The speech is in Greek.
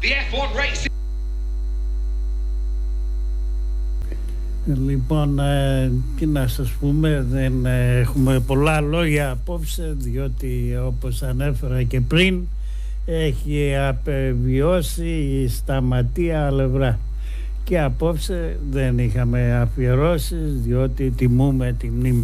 Λοιπόν, τι να σας πούμε, δεν έχουμε πολλά λόγια απόψε, διότι όπως ανέφερα και πριν έχει απεβιώσει στα Ματία Αλευρά και απόψε δεν είχαμε αφιερώσεις, διότι τιμούμε τη μνήμη